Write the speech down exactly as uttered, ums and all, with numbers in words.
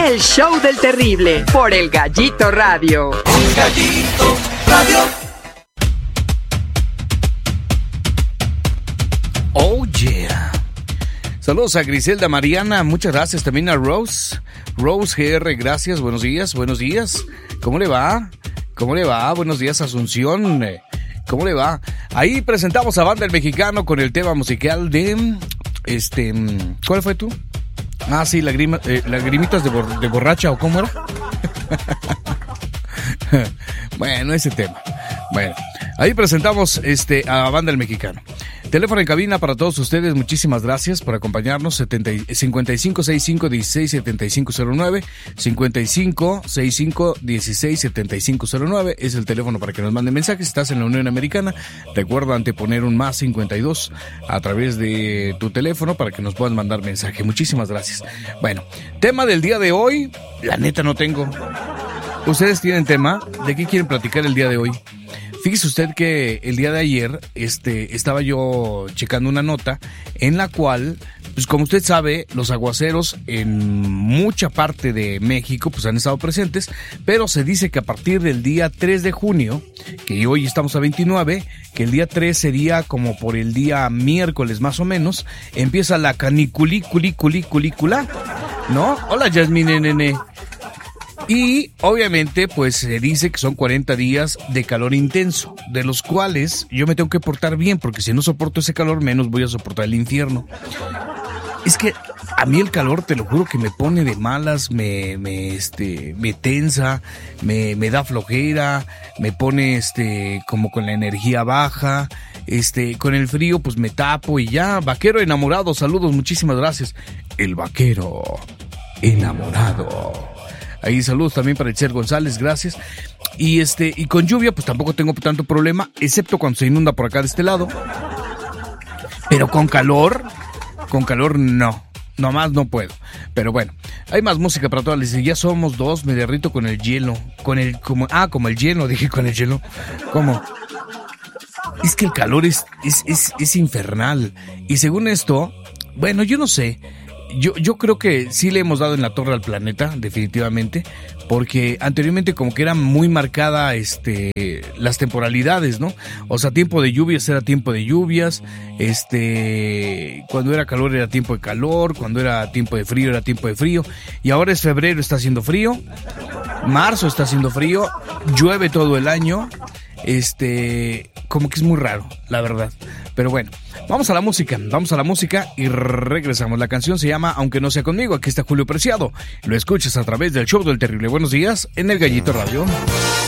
El show del terrible por El Gallito Radio. El Gallito Radio. Oh yeah. Saludos a Griselda Mariana, muchas gracias. También a Rose, Rose G R, gracias, buenos días, buenos días. ¿Cómo le va? ¿Cómo le va? Buenos días, Asunción. ¿Cómo le va? Ahí presentamos a Banda El Mexicano con el tema musical de... Este... ¿Cuál fue tú? Ah, sí, lagrima, eh, lagrimitas de, bor, de borracha, ¿o cómo era? Bueno, ese tema. Bueno, ahí presentamos este, a Banda El Mexicano. Teléfono en cabina para todos ustedes, muchísimas gracias por acompañarnos, cincuenta y cinco sesenta y cinco dieciséis setenta y cinco cero nueve, cincuenta y cinco sesenta y cinco dieciséis setenta y cinco cero nueve es el teléfono para que nos manden mensajes. Si estás en la Unión Americana, recuerda anteponer un más cincuenta y dos a través de tu teléfono para que nos puedan mandar mensaje. Muchísimas gracias. Bueno, tema del día de hoy, la neta no tengo. ¿Ustedes tienen tema? ¿De qué quieren platicar el día de hoy? Fíjese usted que el día de ayer este, estaba yo checando una nota en la cual, pues como usted sabe, los aguaceros en mucha parte de México pues han estado presentes, pero se dice que a partir del día tres de junio, que hoy estamos a veintinueve, que el día tres sería como por el día miércoles más o menos, empieza la caniculiculiculiculicula, ¿no? Hola, Yasmine Nene. Y obviamente pues se dice que son cuarenta días de calor intenso, de los cuales yo me tengo que portar bien, porque si no soporto ese calor, menos voy a soportar el infierno. Es que a mí el calor, te lo juro, que me pone de malas, me, me, este, me tensa, me, me da flojera, me pone este, como con la energía baja, este, con el frío pues me tapo y ya. Vaquero enamorado, saludos, muchísimas gracias. El vaquero enamorado. Ahí saludos también para el Cher González, gracias. Y este, y con lluvia pues tampoco tengo tanto problema, excepto cuando se inunda por acá de este lado. Pero con calor, con calor no, nomás no puedo. Pero bueno, hay más música para todas. Les dice, ya somos dos, me derrito con el hielo, con el, como, ah, como el hielo, dije con el hielo. ¿Cómo? Es que el calor es, es, es, es infernal. Y según esto, bueno, yo no sé. Yo, yo creo que sí le hemos dado en la torre al planeta, definitivamente, porque anteriormente como que era muy marcada este las temporalidades, ¿no? O sea, tiempo de lluvias era tiempo de lluvias, este cuando era calor era tiempo de calor, cuando era tiempo de frío era tiempo de frío, y ahora es febrero, está haciendo frío, marzo está haciendo frío, llueve todo el año, este, como que es muy raro, la verdad. Pero bueno, vamos a la música, vamos a la música y regresamos. La canción se llama Aunque no sea conmigo. Aquí está Julio Preciado. Lo escuchas a través del show del terrible. Buenos días en El Gallito Radio.